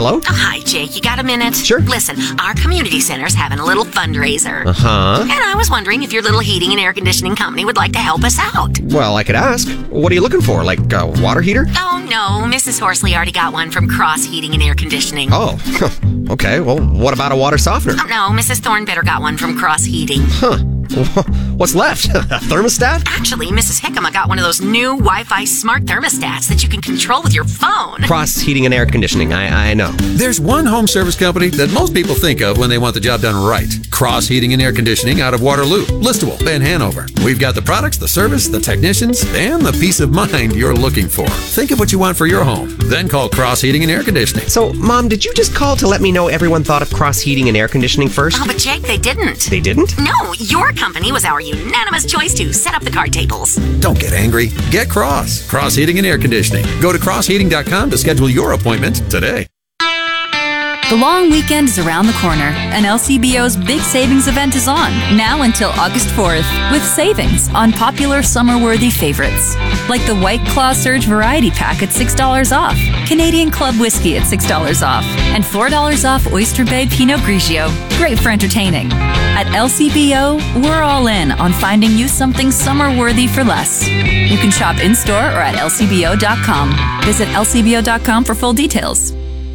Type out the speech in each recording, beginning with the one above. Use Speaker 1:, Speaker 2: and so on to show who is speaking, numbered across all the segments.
Speaker 1: hello?
Speaker 2: Oh, hi, Jake. You got a minute?
Speaker 1: Sure.
Speaker 2: Listen, our community center's having a little fundraiser.
Speaker 1: Uh-huh.
Speaker 2: And I was wondering if your little heating and air conditioning company would like to help us out.
Speaker 1: Well, I could ask. What are you looking for? Like a water heater?
Speaker 2: Oh, no. Mrs. Horsley already got one from Cross Heating and Air Conditioning.
Speaker 1: Oh, okay. Well, what about a water softener?
Speaker 2: Oh, no. Mrs. Thornbitter got one from Cross Heating.
Speaker 1: Huh. What's left? A thermostat?
Speaker 2: Actually, Mrs. Hickama got one of those new Wi-Fi smart thermostats that you can control with your phone.
Speaker 1: Cross Heating and Air Conditioning. I know.
Speaker 3: There's one home service company that most people think of when they want the job done right. Cross Heating and Air Conditioning out of Waterloo, Listowel, and Hanover. We've got the products, the service, the technicians, and the peace of mind you're looking for. Think of what you want for your home. Then call Cross Heating and Air Conditioning.
Speaker 1: So, Mom, did you just call to let me know everyone thought of Cross Heating and Air Conditioning first?
Speaker 2: Oh, but Jake, they didn't.
Speaker 1: They didn't?
Speaker 2: No, your company was our unanimous choice to set up the card tables.
Speaker 3: Don't get angry. Get Cross Heating and Air Conditioning. Go to crossheating.com to schedule your appointment today.
Speaker 4: The long weekend is around the corner, and LCBO's big savings event is on, now until August 4th, with savings on popular summer-worthy favorites, like the White Claw Surge Variety Pack at $6 off, Canadian Club Whiskey at $6 off, and $4 off Oyster Bay Pinot Grigio. Great for entertaining. At LCBO, we're all in on finding you something summer-worthy for less. You can shop in-store or at lcbo.com. Visit lcbo.com for full details.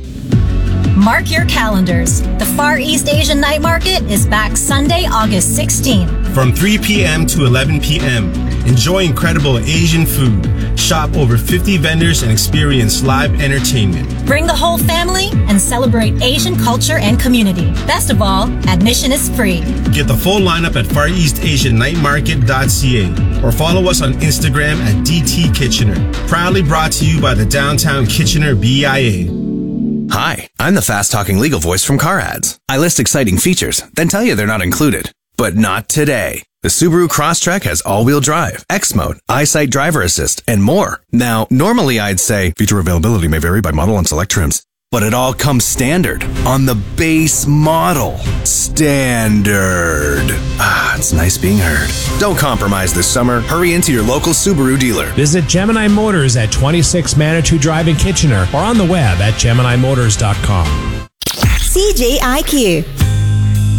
Speaker 5: Mark your calendars. The Far East Asian Night Market is back Sunday, August 16th.
Speaker 6: From 3 p.m. to 11 p.m., enjoy incredible Asian food, shop over 50 vendors, and experience live entertainment.
Speaker 5: Bring the whole family and celebrate Asian culture and community. Best of all, admission is free.
Speaker 6: Get the full lineup at FarEastAsianNightMarket.ca or follow us on Instagram at DT Kitchener. Proudly brought to you by the Downtown Kitchener BIA.
Speaker 7: Hi, I'm the fast-talking legal voice from Car Ads. I list exciting features, then tell you they're not included. But not today. The Subaru Crosstrek has all-wheel drive, X-Mode, EyeSight driver assist, and more. Now, normally I'd say feature availability may vary by model and select trims. But it all comes standard on the base model. Standard. It's nice being heard. Don't compromise this summer. Hurry into your local Subaru dealer.
Speaker 8: Visit Gemini Motors at 26 Manitou Drive in Kitchener or on the web at GeminiMotors.com.
Speaker 9: CJIQ.